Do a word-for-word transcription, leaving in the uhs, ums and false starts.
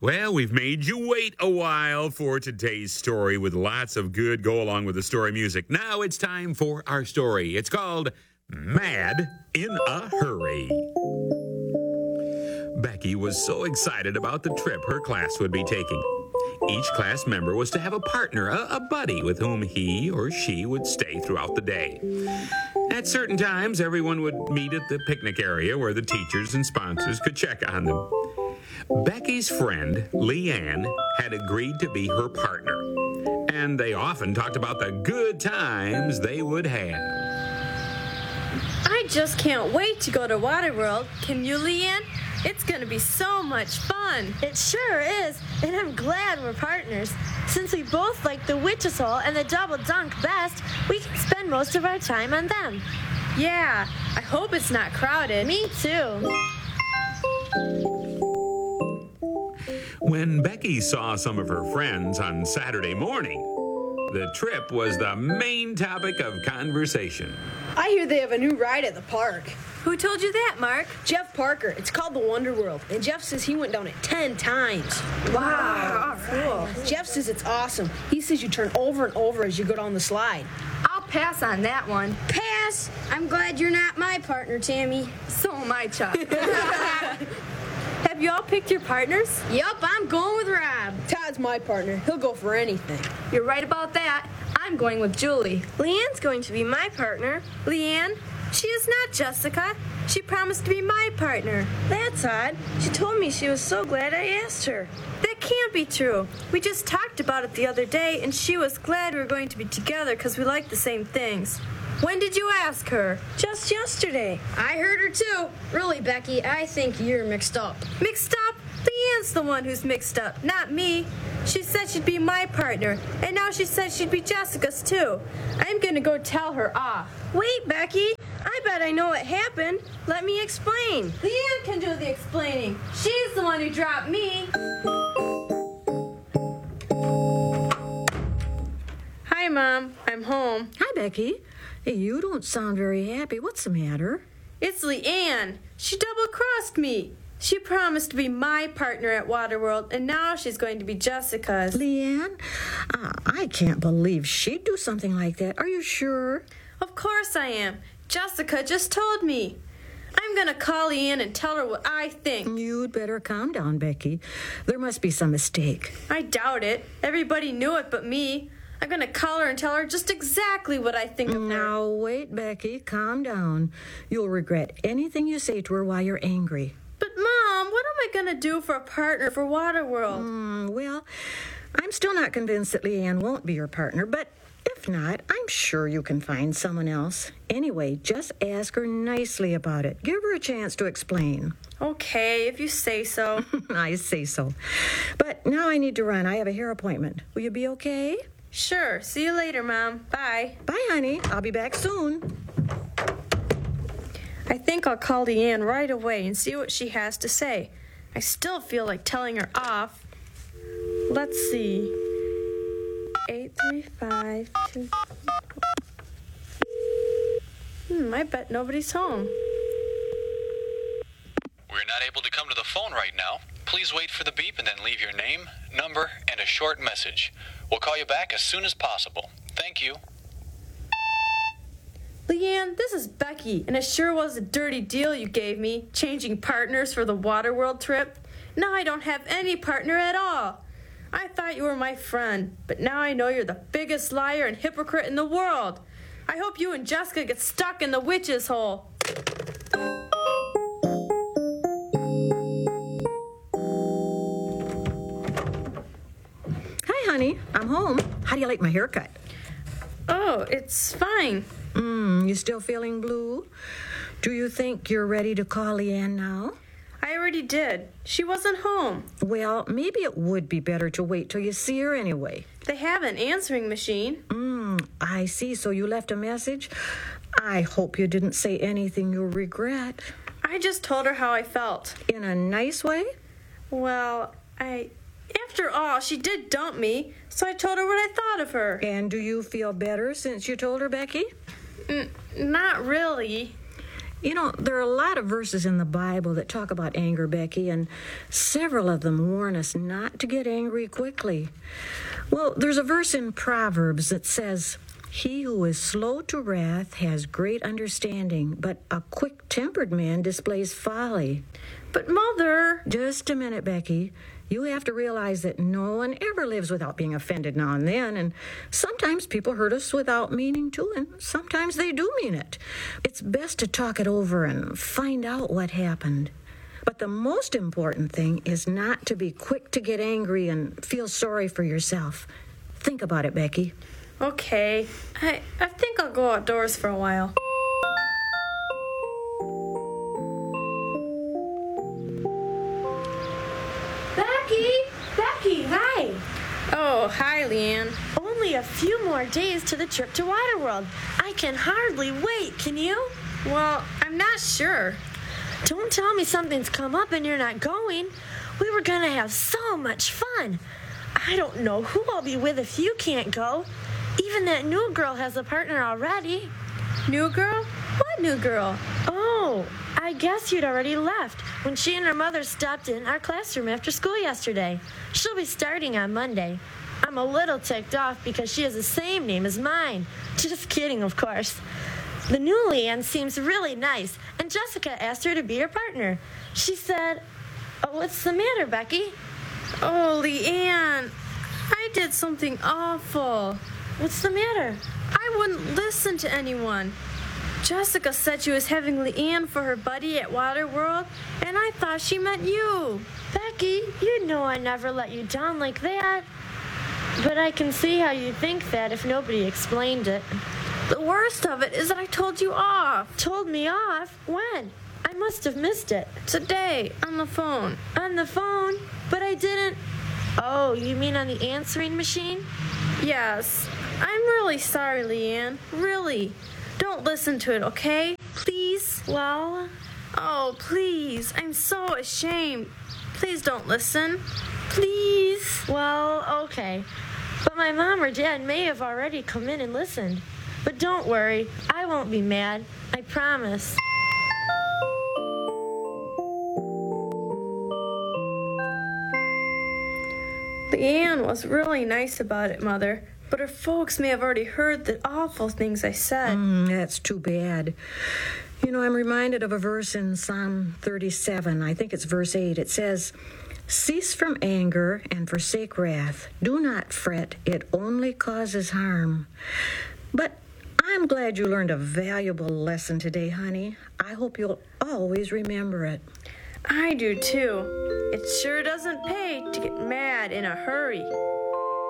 Well, we've made you wait a while for today's story with lots of good go along with the story music. Now it's time for our story. It's called Mad in a Hurry. Becky was so excited about the trip her class would be taking. Each class member was to have a partner, a, a buddy with whom he or she would stay throughout the day. At certain times, everyone would meet at the picnic area where the teachers and sponsors could check on them. Becky's friend, Leanne, had agreed to be her partner, and they often talked about the good times they would have. I just can't wait to go to Waterworld. Can you, Leanne? It's going to be so much fun. It sure is, and I'm glad we're partners. Since we both like the Witch's Hole and the Double Dunk best, we can spend most of our time on them. Yeah, I hope it's not crowded. Me too. When Becky saw some of her friends on Saturday morning, the trip was the main topic of conversation. I hear they have a new ride at the park. Who told you that, Mark? Jeff Parker. It's called the Wonder World, and Jeff says he went down it ten times. Wow, cool. Jeff says it's awesome. He says you turn over and over as you go down the slide. I'll pass on that one. Pass. I'm glad you're not my partner, Tammy. So am I, Chuck. Have you all picked your partners? Yup, I'm going with Rob. Todd's my partner. He'll go for anything. You're right about that. I'm going with Julie. Leanne's going to be my partner. Leanne? She is not Jessica. She promised to be my partner. That's odd. She told me she was so glad I asked her. That can't be true. We just talked about it the other day, and she was glad we were going to be together because we like the same things. When did you ask her? Just yesterday. I heard her too. Really, Becky, I think you're mixed up. Mixed up? Leanne's the one who's mixed up, not me. She said she'd be my partner, and now she said she'd be Jessica's too. I'm gonna go tell her off. Wait, Becky. I bet I know what happened. Let me explain. Leanne can do the explaining. She's the one who dropped me. Hi, Mom. I'm home. Hi, Becky. Hey, you don't sound very happy. What's the matter? It's Leanne. She double-crossed me. She promised to be my partner at Waterworld, and now she's going to be Jessica's. Leanne? Uh, I can't believe she'd do something like that. Are you sure? Of course I am. Jessica just told me. I'm going to call Leanne and tell her what I think. You'd better calm down, Becky. There must be some mistake. I doubt it. Everybody knew it but me. I'm going to call her and tell her just exactly what I think of her. Now, wait, Becky. Calm down. You'll regret anything you say to her while you're angry. But, Mom, what am I going to do for a partner for Waterworld? Mm, well, I'm still not convinced that Leanne won't be your partner, but if not, I'm sure you can find someone else. Anyway, just ask her nicely about it. Give her a chance to explain. Okay, if you say so. I say so. But now I need to run. I have a hair appointment. Will you be okay? Sure. See you later, Mom. Bye. Bye, honey. I'll be back soon. I think I'll call Leanne right away and see what she has to say. I still feel like telling her off. Let's see. Eight three five two. Hmm, I bet nobody's home. We're not able to come to the phone right now. Please wait for the beep and then leave your name, number, and a short message. We'll call you back as soon as possible. Thank you. Leanne, this is Becky, and it sure was a dirty deal you gave me, changing partners for the Waterworld trip. Now I don't have any partner at all. I thought you were my friend, but now I know you're the biggest liar and hypocrite in the world. I hope you and Jessica get stuck in the Witch's Hole. Hi, honey. I'm home. How do you like my haircut? Oh, it's fine. Mm, you still feeling blue? Do you think you're ready to call Leanne now? I already did. She wasn't home. Well, maybe it would be better to wait till you see her anyway. They have an answering machine. Mm, I see. So you left a message? I hope you didn't say anything you'll regret. I just told her how I felt. In a nice way? Well, I... After all, she did dump me, so I told her what I thought of her. And do you feel better since you told her, Becky? N- not really. You know, there are a lot of verses in the Bible that talk about anger, Becky, and several of them warn us not to get angry quickly. Well, there's a verse in Proverbs that says, "He who is slow to wrath has great understanding, but a quick-tempered man displays folly." But, Mother... Just a minute, Becky. You have to realize that no one ever lives without being offended now and then, and sometimes people hurt us without meaning to, and sometimes they do mean it. It's best to talk it over and find out what happened. But the most important thing is not to be quick to get angry and feel sorry for yourself. Think about it, Becky. Okay. I, I think I'll go outdoors for a while. Becky! Becky, hi! Oh, hi, Leanne. Only a few more days to the trip to Waterworld. I can hardly wait, can you? Well, I'm not sure. Don't tell me something's come up and you're not going. We were gonna have so much fun. I don't know who I'll be with if you can't go. Even that new girl has a partner already. New girl? What new girl? Oh, I guess you'd already left when she and her mother stopped in our classroom after school yesterday. She'll be starting on Monday. I'm a little ticked off because she has the same name as mine. Just kidding, of course. The new Leanne seems really nice, and Jessica asked her to be her partner. She said, "Oh, what's the matter, Becky?" Oh, Leanne, I did something awful. What's the matter? I wouldn't listen to anyone. Jessica said she was having Leanne for her buddy at Waterworld, and I thought she meant you. Becky, you know I never let you down like that. But I can see how you think that if nobody explained it. The worst of it is that I told you off. Told me off? When? I must have missed it. Today, on the phone. On the phone? But I didn't... Oh, you mean on the answering machine? Yes. I'm really sorry, Leanne. Really. Don't listen to it, okay? Please? Well... Oh, please. I'm so ashamed. Please don't listen. Please. Well, okay. But my mom or dad may have already come in and listened. But don't worry. I won't be mad. I promise. Leanne was really nice about it, Mother. But her folks may have already heard the awful things I said. Mm, that's too bad. You know, I'm reminded of a verse in Psalm thirty-seven. I think it's verse eight. It says, "Cease from anger and forsake wrath. Do not fret. It only causes harm." But I'm glad you learned a valuable lesson today, honey. I hope you'll always remember it. I do, too. It sure doesn't pay to get mad in a hurry.